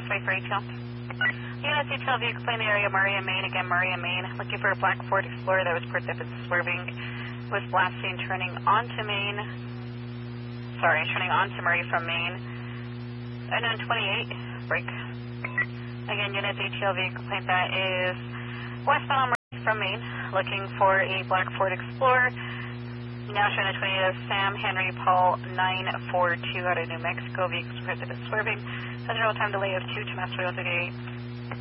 That's right for ATL. Units ATL vehicle plane in the area, Murray and Main. Again, Murray and Main. Looking for a black Ford Explorer that was precipitous swerving. Was blasting, turning onto Main. Sorry, turning onto Murray from Main. And then 28, break. Again, units ATL vehicle plane that is westbound on Murray from Main. Looking for a black Ford Explorer. Now showing a 28 of Sam Henry Paul 942 out of New Mexico. Vehicles precipitous swerving. General time delay of 2 to Master 138.